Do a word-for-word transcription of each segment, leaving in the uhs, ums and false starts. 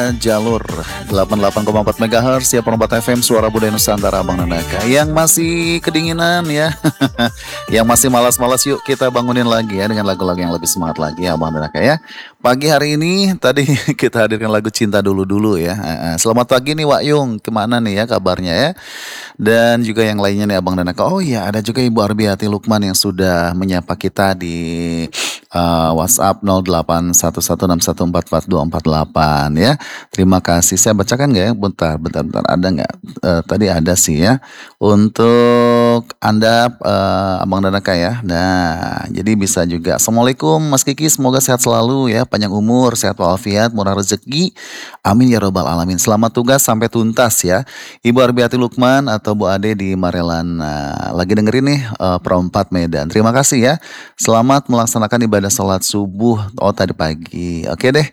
jalur delapan puluh delapan koma empat megahertz ya perempat F M Suara Budaya Nusantara Abang Nanaka. Yang masih kedinginan ya, yang masih malas-malas yuk kita bangunin lagi ya dengan lagu-lagu yang lebih semangat lagi ya Abang Nanaka ya. Pagi hari ini tadi kita hadirkan lagu Cinta Dulu-Dulu ya. Selamat pagi nih Wak Yung, kemana nih ya kabarnya ya. Dan juga yang lainnya nih Abang Nanaka. Oh iya, ada juga Ibu Arbiati Lukman yang sudah menyapa kita di uh, WhatsApp nol delapan satu satu enam satu empat empat dua empat delapan ya. Terima kasih. Saya bacakan nggak ya? Bentar, bentar, bentar. Ada nggak? Uh, tadi ada sih ya. Untuk Anda uh, Abang Nanaka ya. Nah, jadi bisa juga. Assalamualaikum Mas Kiki, semoga sehat selalu ya, panjang umur, sehat walafiat, murah rezeki. Amin ya robbal alamin. Selamat tugas sampai tuntas ya. Ibu Arbiati Lukman atau Bu Ade di Marelan. Nah, lagi dengerin nih uh, Perempat Medan. Terima kasih ya. Selamat melaksanakan ibadah sholat subuh. Oh tadi pagi. Oke deh.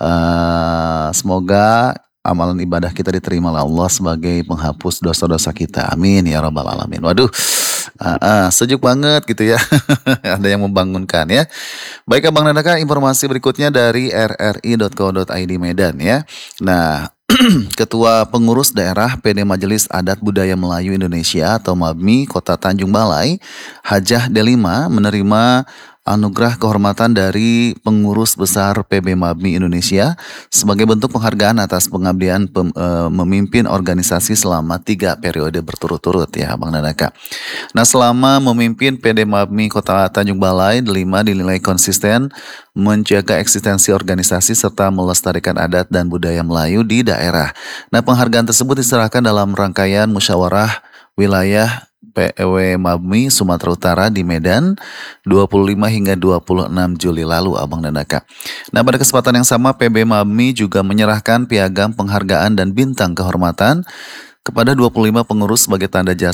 Uh, semoga amalan ibadah kita diterima oleh Allah sebagai penghapus dosa-dosa kita. Amin ya robbal alamin. Waduh. Uh, uh, sejuk banget gitu ya. Ada yang membangunkan ya. Baik Abang Nanaka, informasi berikutnya dari r r i dot co dot i d Medan ya. Nah, Ketua Pengurus Daerah P D Majelis Adat Budaya Melayu Indonesia atau MABMI Kota Tanjung Balai, Hajah Delima menerima anugerah kehormatan dari Pengurus Besar P B MABMI Indonesia sebagai bentuk penghargaan atas pengabdian pem, e, memimpin organisasi selama tiga periode berturut-turut ya Abang Nanaka. Nah, selama memimpin P D MABMI Kota Tanjung Balai, Delima dinilai konsisten menjaga eksistensi organisasi serta melestarikan adat dan budaya Melayu di daerah. Nah, penghargaan tersebut diserahkan dalam rangkaian musyawarah wilayah P E W MABMI Sumatera Utara di Medan dua puluh lima hingga dua puluh enam Juli lalu Abang Nanaka. Nah, pada kesempatan yang sama P B MABMI juga menyerahkan piagam penghargaan dan bintang kehormatan kepada dua puluh lima pengurus sebagai tanda jasa